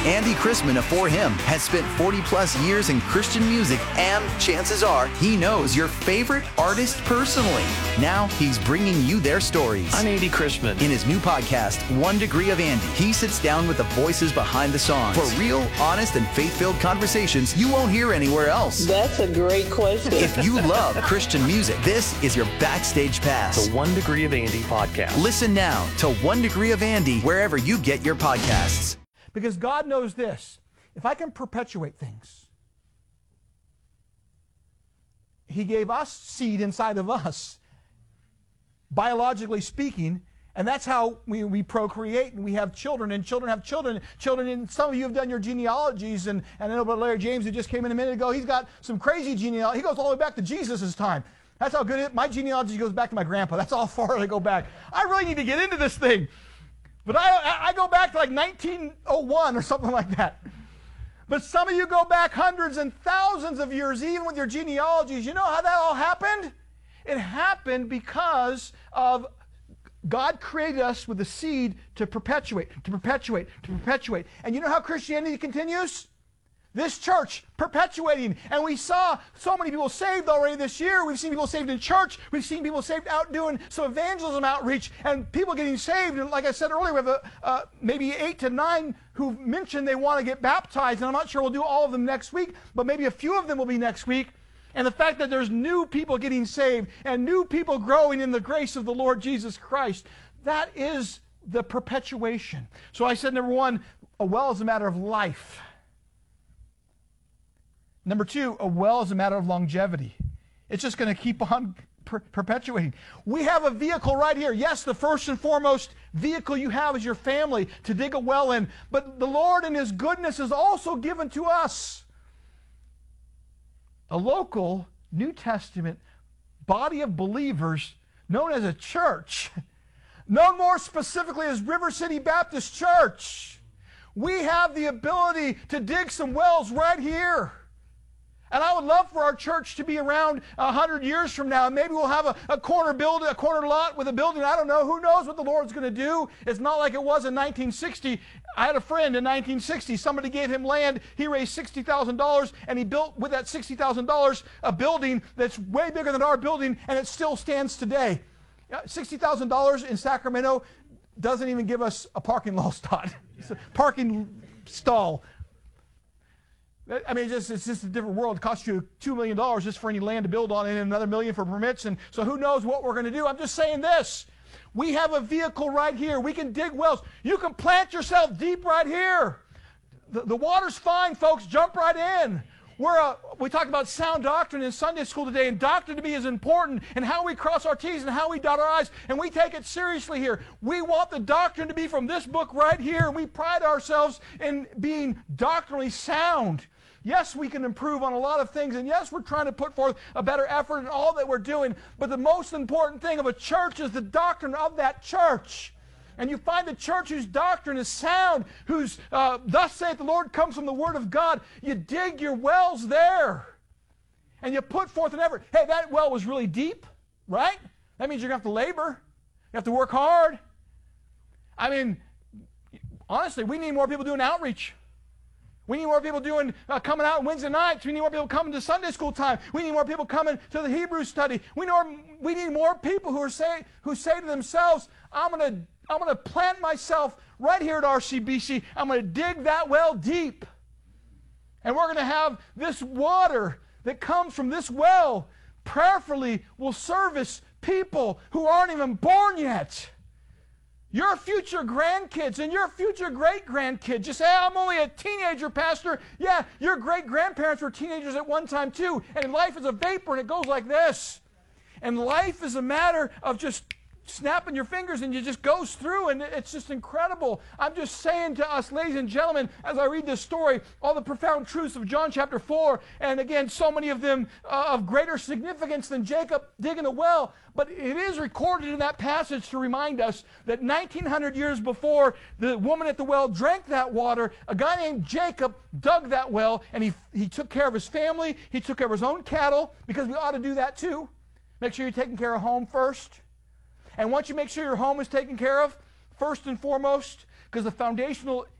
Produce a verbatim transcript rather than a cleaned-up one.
Andy Chrisman of For Him has spent forty plus years in Christian music, and chances are he knows your favorite artist personally. Now he's bringing you their stories. I'm Andy Chrisman. In his new podcast, One Degree of Andy, he sits down with the voices behind the songs for real, honest, and faith-filled conversations you won't hear anywhere else. That's a great question. If you love Christian music, this is your backstage pass. The One Degree of Andy podcast. Listen now to One Degree of Andy wherever you get your podcasts. Because God knows this. If I can perpetuate things, He gave us seed inside of us, biologically speaking, and that's how we, we procreate and we have children, and children have children. Children, and some of you have done your genealogies, and, and I know about Larry James, who just came in a minute ago. He's got some crazy genealogy. He goes all the way back to Jesus' time. That's how good it is. My genealogy goes back to my grandpa. That's how far I go back. I really need to get into this thing. But I, I go back to like nineteen oh one or something like that. But some of you go back hundreds and thousands of years, even with your genealogies. You know how that all happened? It happened because of God created us with a seed to perpetuate, to perpetuate, to perpetuate. And you know how Christianity continues? This church perpetuating. And we saw so many people saved already this year. We've seen people saved in church. We've seen people saved out doing some evangelism outreach, and people getting saved. And like I said earlier, we have a, uh, maybe eight to nine who mentioned they want to get baptized. And I'm not sure we'll do all of them next week, but maybe a few of them will be next week. And the fact that there's new people getting saved and new people growing in the grace of the Lord Jesus Christ, that is the perpetuation. So I said, number one, a well is a matter of life. Number two, a well is a matter of longevity. It's just going to keep on per- perpetuating. We have a vehicle right here. Yes, the first and foremost vehicle you have is your family to dig a well in. But the Lord in His goodness is also given to us a local New Testament body of believers known as a church, known more specifically as River City Baptist Church. We have the ability to dig some wells right here. And I would love for our church to be around a hundred years from now. And maybe we'll have a, a corner building, a corner lot with a building. I don't know. Who knows what the Lord's going to do? It's not like it was in nineteen sixty. I had a friend in nineteen sixty. Somebody gave him land. He raised sixty thousand dollars, and he built with that sixty thousand dollars a building that's way bigger than our building, and it still stands today. sixty thousand dollars in Sacramento doesn't even give us a parking lot stall. It's a parking stall. I mean, it's just, it's just a different world. It costs you two million dollars just for any land to build on, and another million for permits. And so who knows what we're going to do. I'm just saying this. We have a vehicle right here. We can dig wells. You can plant yourself deep right here. The, the water's fine, folks. Jump right in. We're a, we talked about sound doctrine in Sunday school today, and doctrine to me is important, and how we cross our T's and how we dot our I's, and we take it seriously here. We want the doctrine to be from this book right here, and we pride ourselves in being doctrinally sound. Yes, we can improve on a lot of things, and yes, we're trying to put forth a better effort in all that we're doing, but the most important thing of a church is the doctrine of that church. And you find a church whose doctrine is sound, whose uh, thus saith the Lord comes from the Word of God. You dig your wells there, and you put forth an effort. Hey, that well was really deep, right? That means you're going to have to labor. You have to work hard. I mean, honestly, we need more people doing outreach. We need more people doing uh, coming out on Wednesday nights. We need more people coming to Sunday school time. We need more people coming to the Hebrew study. We know we need more people who are say who say to themselves, "I'm going to I'm going to plant myself right here at R C B C. I'm going to dig that well deep, and we're going to have this water that comes from this well prayerfully will service people who aren't even born yet." Your future grandkids and your future great-grandkids. You say, hey, I'm only a teenager, Pastor. Yeah, your great-grandparents were teenagers at one time too. And life is a vapor, and it goes like this. And life is a matter of just snapping your fingers, and it just goes through, and it's just incredible. I'm just saying to us, ladies and gentlemen, as I read this story, all the profound truths of John chapter four, and again, so many of them uh, of greater significance than Jacob digging a well, but it is recorded in that passage to remind us that nineteen hundred years before the woman at the well drank that water, a guy named Jacob dug that well, and he, he took care of his family, he took care of his own cattle, because we ought to do that too. Make sure you're taking care of home first. And once you make sure your home is taken care of, first and foremost, because the foundational